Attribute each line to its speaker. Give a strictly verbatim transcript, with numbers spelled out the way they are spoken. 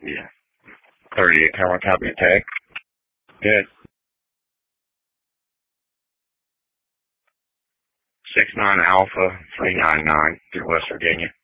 Speaker 1: Yeah. thirty-eight Tower, copy attack. Good. six nine Alpha three nine nine through West Virginia.